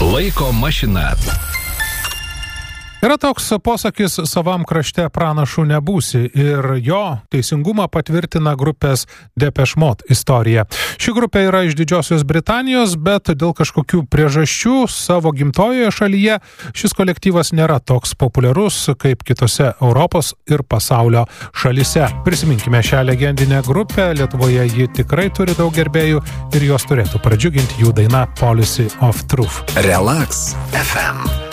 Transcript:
Laiko mašina. Yra toks posakis savam krašte pranašu nebūsi ir jo teisingumą patvirtina grupės Depeche Mode istorija. Ši grupė yra iš Didžiosios Britanijos, bet dėl kažkokių priežasčių savo gimtojoje šalyje šis kolektyvas nėra toks populiarus kaip kitose Europos ir pasaulio šalyse. Prisiminkime šią legendinę grupę, Lietuvoje ji tikrai turi daug gerbėjų ir jos turėtų pradžiuginti jų daina Policy of Truth. Relax FM.